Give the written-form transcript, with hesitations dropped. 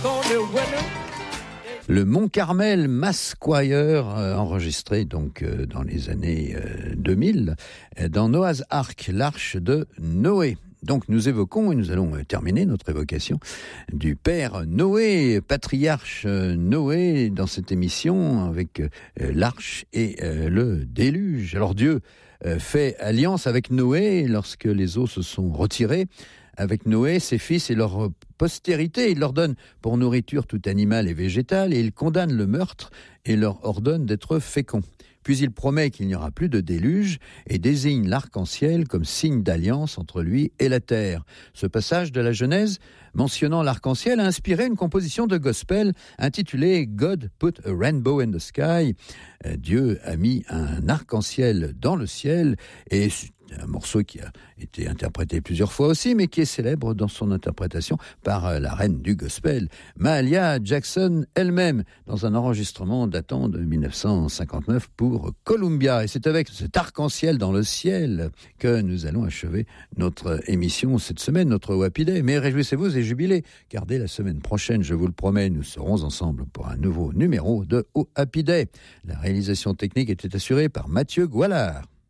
Le Mont Carmel Mass Choir, enregistré donc dans les années 2000 dans Noah's Ark, l'arche de Noé. Donc nous évoquons, et nous allons terminer notre évocation du père Noé, patriarche Noé, dans cette émission avec l'arche et le déluge. Alors Dieu fait alliance avec Noé lorsque les eaux se sont retirées, avec Noé, ses fils et leur postérité. Il leur donne pour nourriture tout animal et végétal, et il condamne le meurtre et leur ordonne d'être féconds. Puis il promet qu'il n'y aura plus de déluge et désigne l'arc-en-ciel comme signe d'alliance entre lui et la terre. Ce passage de la Genèse mentionnant l'arc-en-ciel a inspiré une composition de gospel intitulée « God put a rainbow in the sky ». Dieu a mis un arc-en-ciel dans le ciel, et un morceau qui a été interprété plusieurs fois aussi, mais qui est célèbre dans son interprétation par la reine du gospel, Mahalia Jackson elle-même, dans un enregistrement datant de 1959 pour Columbia. Et c'est avec cet arc-en-ciel dans le ciel que nous allons achever notre émission cette semaine, notre Happy Day. Mais réjouissez-vous et jubilez, car dès la semaine prochaine, je vous le promets, nous serons ensemble pour un nouveau numéro de Happy Day. La réalisation technique était assurée par Mathieu Goualard.